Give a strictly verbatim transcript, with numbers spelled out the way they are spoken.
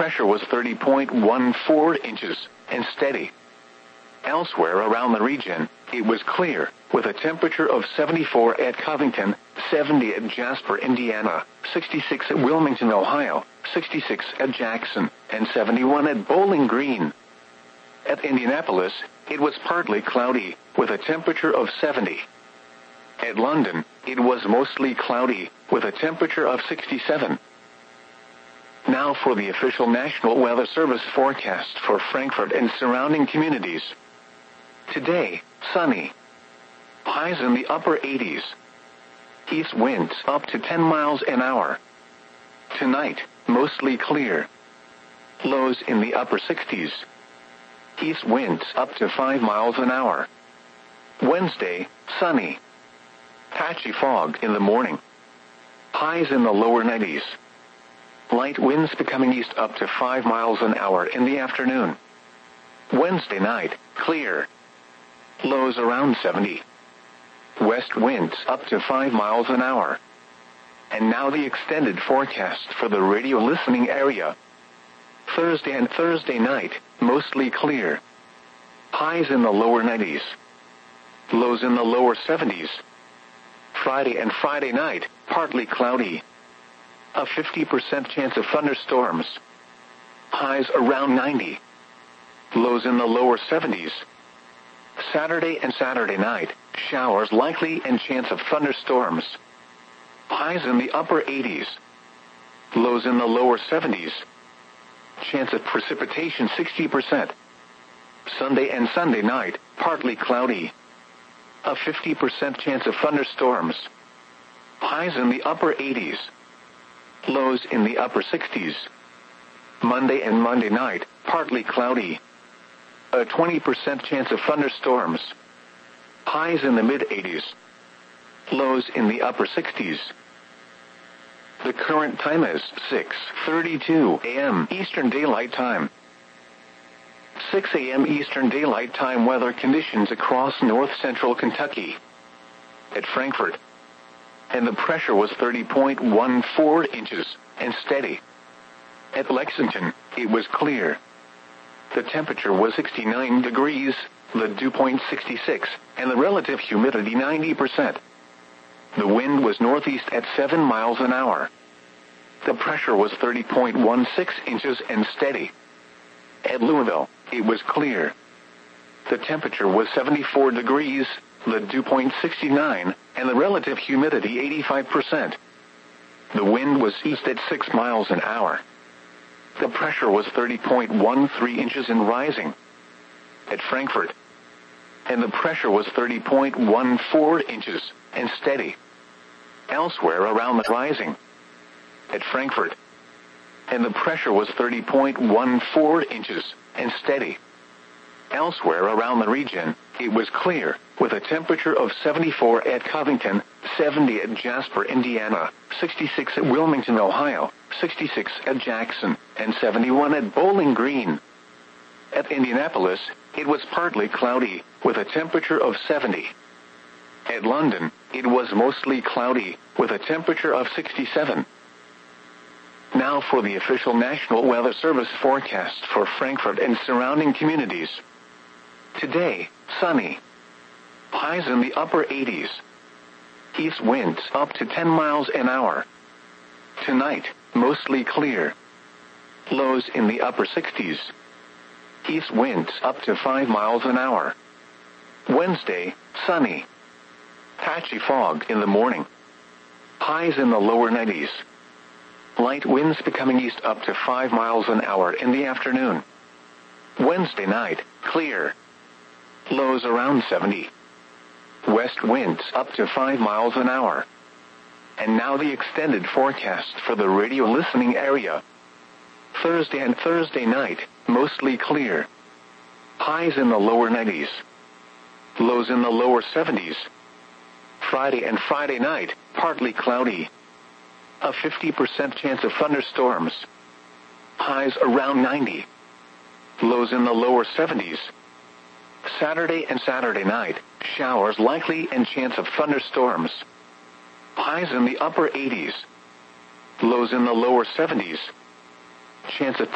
pressure was thirty point one four inches, and steady. Elsewhere around the region, it was clear, with a temperature of seventy-four at Covington, seventy at Jasper, Indiana, sixty-six at Wilmington, Ohio, sixty-six at Jackson, and seventy-one at Bowling Green. At Indianapolis, it was partly cloudy, with a temperature of seventy. At London, it was mostly cloudy, with a temperature of sixty-seven. Now for the official National Weather Service forecast for Frankfurt and surrounding communities. Today, sunny. Highs in the upper eighties. East winds up to ten miles an hour. Tonight, mostly clear. Lows in the upper sixties. East winds up to five miles an hour. Wednesday, sunny. Patchy fog in the morning. Highs in the lower nineties. Light winds becoming east up to five miles an hour in the afternoon. Wednesday night, clear. Lows around seventy. West winds up to five miles an hour. And now the extended forecast for the radio listening area. Thursday and Thursday night, mostly clear. Highs in the lower nineties. Lows in the lower seventies. Friday and Friday night, partly cloudy. A fifty percent chance of thunderstorms. Highs around ninety. Lows in the lower seventies. Saturday and Saturday night, showers likely and chance of thunderstorms. Highs in the upper eighties. Lows in the lower seventies. Chance of precipitation sixty percent. Sunday and Sunday night, partly cloudy. A fifty percent chance of thunderstorms. Highs in the upper eighties. Lows in the upper sixties. Monday and Monday night, partly cloudy. A twenty percent chance of thunderstorms. Highs in the mid-eighties. Lows in the upper sixties. The current time is six thirty-two a.m. Eastern Daylight Time. six a.m. Eastern Daylight Time weather conditions across north-central Kentucky. At Frankfurt. And the pressure was thirty point one four inches, and steady. At Lexington, it was clear. The temperature was sixty-nine degrees, the dew point sixty-six, and the relative humidity ninety percent. The wind was northeast at seven miles an hour. The pressure was thirty point one six inches and steady. At Louisville, it was clear. The temperature was seventy-four degrees, the dew point sixty-nine, and the relative humidity eighty-five percent. The wind was east at six miles an hour. The pressure was thirty point one three inches and rising. At Frankfurt. And the pressure was thirty point one four inches, and steady. Elsewhere around the rising. At Frankfurt. And the pressure was thirty point one four inches, and steady. Elsewhere around the region, it was clear, with a temperature of seventy-four at Covington, seventy at Jasper, Indiana, sixty-six at Wilmington, Ohio, sixty-six at Jackson, and seventy-one at Bowling Green. At Indianapolis, it was partly cloudy, with a temperature of seventy. At London, it was mostly cloudy, with a temperature of sixty-seven. Now for the official National Weather Service forecast for Frankfurt and surrounding communities. Today, sunny. Highs in the upper eighties. East winds up to ten miles an hour. Tonight, mostly clear. Lows in the upper sixties. East winds up to five miles an hour. Wednesday, sunny. Patchy fog in the morning. Highs in the lower nineties. Light winds becoming east up to five miles an hour in the afternoon. Wednesday night, clear. Lows around seventy. West winds up to five miles an hour. And now the extended forecast for the radio listening area. Thursday and Thursday night, mostly clear. Highs in the lower nineties. Lows in the lower seventies. Friday and Friday night, partly cloudy. A fifty percent chance of thunderstorms. Highs around ninety. Lows in the lower seventies. Saturday and Saturday night, showers likely and chance of thunderstorms. Highs in the upper eighties. Lows in the lower seventies. Chance of